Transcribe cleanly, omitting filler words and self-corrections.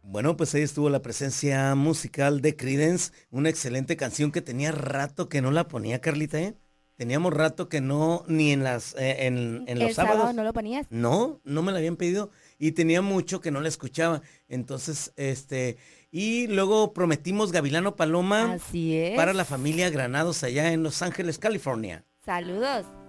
Bueno, pues ahí estuvo la presencia musical de Creedence, una excelente canción que tenía rato que no la ponía, Carlita, ¿eh? Teníamos rato que no, ni en los ¿El sábado sábados. no lo ponías? No, no me la habían pedido y tenía mucho que no la escuchaba. Entonces, y luego prometimos Gavilano Paloma Así para es. la familia Granados allá en Los Ángeles, California. Saludos.